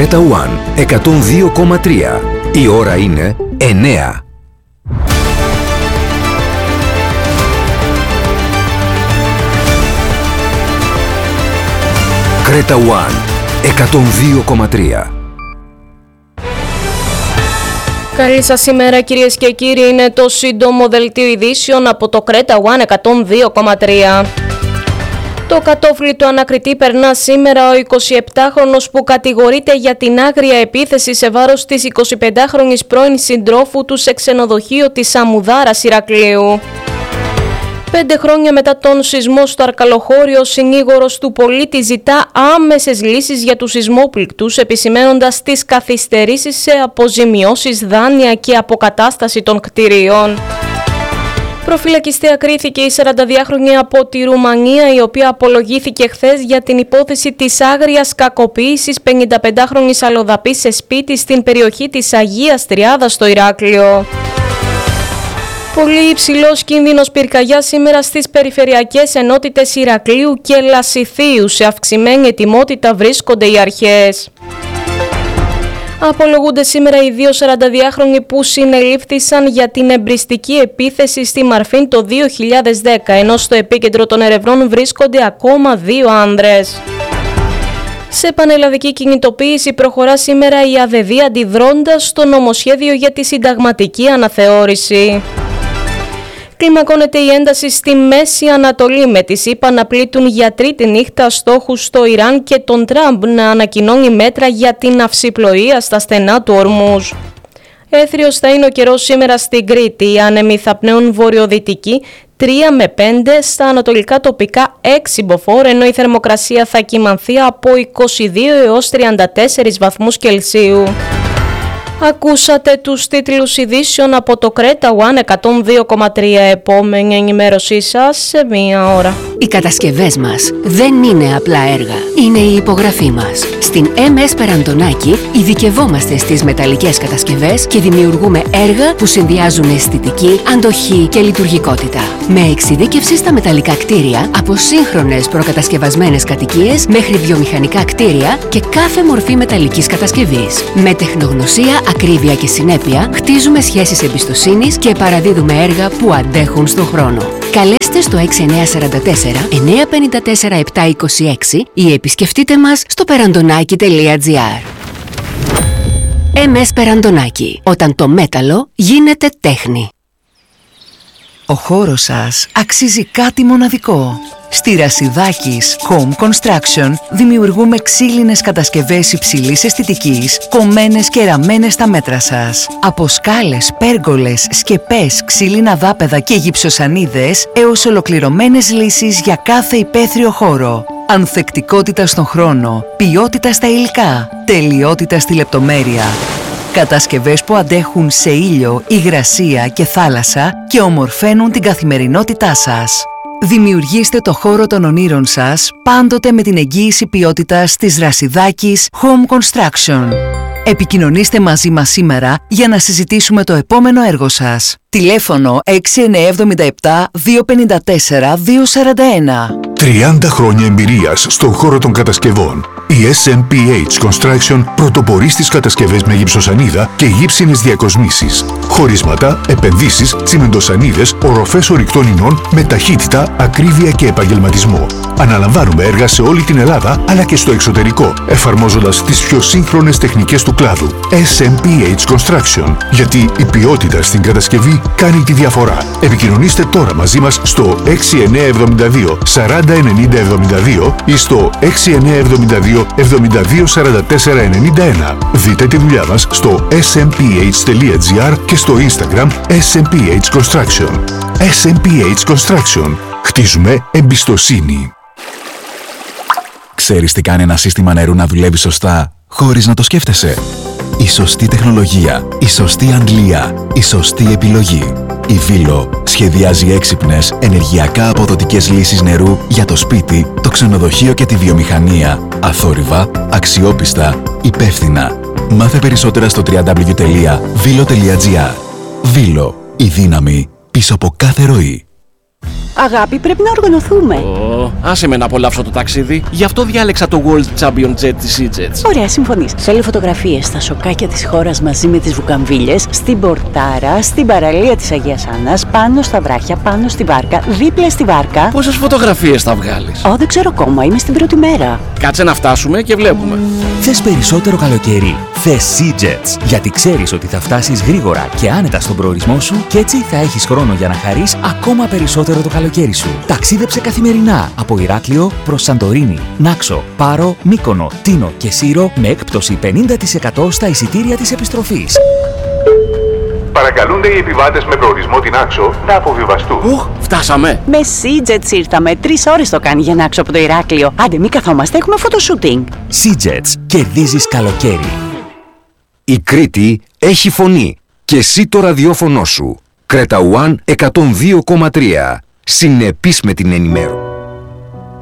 Creta One 102,3. Η ώρα είναι 9. Creta One 102,3. Καλή σας ημέρα κυρίες και κύριοι, είναι το σύντομο δελτίο ειδήσεων από το Creta One 102,3. Το κατόφλι του ανακριτή περνά σήμερα ο 27χρονος που κατηγορείται για την άγρια επίθεση σε βάρος της 25χρονης πρώην συντρόφου του σε ξενοδοχείο της Αμμουδάρας Ηρακλείου. 5 χρόνια μετά τον σεισμό στο Αρκαλοχώριο, ο συνήγορος του πολίτη ζητά άμεσες λύσεις για τους σεισμόπληκτους, επισημαίνοντας τις καθυστερήσεις σε αποζημιώσεις, δάνεια και αποκατάσταση των κτηρίων. Προφυλακιστέα κρίθηκε η 42χρονη από τη Ρουμανία, η οποία απολογήθηκε χθες για την υπόθεση της άγριας κακοποίησης 55χρονης αλλοδαπής σε σπίτι στην περιοχή της Αγίας Τριάδας στο Ηράκλειο. Πολύ υψηλός κίνδυνος πυρκαγιάς σήμερα στις περιφερειακές ενότητες Ηρακλείου και Λασιθίου. Σε αυξημένη ετοιμότητα βρίσκονται οι αρχές. Απολογούνται σήμερα οι δύο 42χρονοι που συνελήφθησαν για την εμπριστική επίθεση στη Μαρφίν το 2010, ενώ στο επίκεντρο των ερευνών βρίσκονται ακόμα 2 άνδρες. Σε πανελλαδική κινητοποίηση προχωρά σήμερα η ΑΔΔ αντιδρώντας στο νομοσχέδιο για τη συνταγματική αναθεώρηση. Κλιμακώνεται η ένταση στη Μέση Ανατολή, με τις ΗΠΑ να πλήττουν για τρίτη νύχτα στόχους στο Ιράν και τον Τραμπ να ανακοινώνει μέτρα για την αυσιπλοεία στα στενά του Ορμούζ. Έθριος θα είναι ο καιρός σήμερα στην Κρήτη. Οι άνεμοι θα πνέουν βορειοδυτική 3 με 5, στα ανατολικά τοπικά 6 μποφόρ, ενώ η θερμοκρασία θα κυμανθεί από 22 έως 34 βαθμούς Κελσίου. Ακούσατε τους τίτλους ειδήσεων από το Creta One 102,3. Επόμενη ενημέρωσή σας σε μία ώρα. Οι κατασκευές μας δεν είναι απλά έργα, είναι η υπογραφή μας. Στην MS Περαντονάκη ειδικευόμαστε στις μεταλλικές κατασκευές και δημιουργούμε έργα που συνδυάζουν αισθητική, αντοχή και λειτουργικότητα. Με εξειδίκευση στα μεταλλικά κτίρια, από σύγχρονες προκατασκευασμένες κατοικίες μέχρι βιομηχανικά κτίρια και κάθε μορφή μεταλλικής κατασκευής. Με τεχνογνωσία, ακρίβεια και συνέπεια, χτίζουμε σχέσεις εμπιστοσύνης και παραδίδουμε έργα που αντέχουν στον χρόνο. Καλέστε στο 6944 954 726 ή επισκεφτείτε μας στο perandonaki.gr. MS Περαντονάκη. Όταν το μέταλλο γίνεται τέχνη. Ο χώρος σας αξίζει κάτι μοναδικό. Στη Ρασιδάκης Home Construction δημιουργούμε ξύλινες κατασκευές υψηλής αισθητικής, κομμένες και ραμμένες στα μέτρα σας. Από σκάλες, πέργολες, σκεπές, ξύλινα δάπεδα και γυψοσανίδες έως ολοκληρωμένες λύσεις για κάθε υπαίθριο χώρο. Ανθεκτικότητα στον χρόνο, ποιότητα στα υλικά, τελειότητα στη λεπτομέρεια. Κατασκευές που αντέχουν σε ήλιο, υγρασία και θάλασσα και ομορφαίνουν την καθημερινότητά σας. Δημιουργήστε το χώρο των ονείρων σας πάντοτε με την εγγύηση ποιότητας της Ρασιδάκης Home Construction. Επικοινωνήστε μαζί μας σήμερα για να συζητήσουμε το επόμενο έργο σας. Τηλέφωνο 6977 254 241. 30 χρόνια εμπειρίας στον χώρο των κατασκευών. Η SMPH Construction πρωτοπορεί στις κατασκευές με γυψοσανίδα και γύψινες διακοσμήσεις. Χωρίσματα, επενδύσεις, τσιμεντοσανίδες, οροφές ορυκτών ινών με ταχύτητα, ακρίβεια και επαγγελματισμό. Αναλαμβάνουμε έργα σε όλη την Ελλάδα αλλά και στο εξωτερικό, εφαρμόζοντας τις πιο σύγχρονες τεχνικές του κλάδου. SMPH Construction. Γιατί η ποιότητα στην κατασκευή κάνει τη διαφορά. Επικοινωνήστε τώρα μαζί μας στο 6972 409072 ή στο 6972 724491. Δείτε τη δουλειά μας στο smph.gr και στο Instagram SMPH Construction. SMPH Construction. Χτίζουμε εμπιστοσύνη. Ξέρεις τι κάνει ένα σύστημα νερού να δουλεύει σωστά χωρίς να το σκέφτεσαι? Η σωστή τεχνολογία, η σωστή αντλία, η σωστή επιλογή. Η Βίλο σχεδιάζει έξυπνες, ενεργειακά αποδοτικές λύσεις νερού για το σπίτι, το ξενοδοχείο και τη βιομηχανία. Αθόρυβα, αξιόπιστα, υπεύθυνα. Μάθε περισσότερα στο www.vilo.gr. Βίλο, η δύναμη πίσω από κάθε ροή. Αγάπη, πρέπει να οργανωθούμε. Άσε με να απολαύσω το ταξίδι. Γι' αυτό διάλεξα το World Champion Jet της EasyJet. Ωραία, συμφωνείς. Θέλω φωτογραφίες στα σοκάκια της χώρας μαζί με τις βουκαμβίλες, στην Πορτάρα, στην παραλία της Αγίας Άννας, πάνω στα βράχια, πάνω στη βάρκα, δίπλα στη βάρκα. Πόσες φωτογραφίες θα βγάλεις? Δεν ξέρω ακόμα, είμαι στην πρώτη μέρα. Κάτσε να φτάσουμε και βλέπουμε. Θες περισσότερο καλοκαίρι? Θες EasyJet, γιατί ξέρεις ότι θα φτάσεις γρήγορα και άνετα στον προορισμό σου και έτσι θα έχεις χρόνο για να χαρείς ακόμα περισσότερο το καλοκαίρι σου. Ταξίδεψε καθημερινά από Ηράκλειο προς Σαντορίνη, Νάξο, Πάρο, Μύκονο, Τίνο και Σύρο με έκπτωση 50% στα εισιτήρια της επιστροφής. Παρακαλούνται οι επιβάτες με προορισμό την Άξο να αποβιβαστούν. Φτάσαμε. Με EasyJet ήρθαμε. 3 ώρες το κάνει για να άξω από το Ηράκλειο. Άντε, μη καθόμαστε, έχουμε φωτοσούτινγκ. EasyJet, κερδίζεις καλοκαίρι. Η Κρήτη έχει φωνή και εσύ το ραδιόφωνο σου. Κρέτα One 102,3. Συνεπής με την ενημέρωση.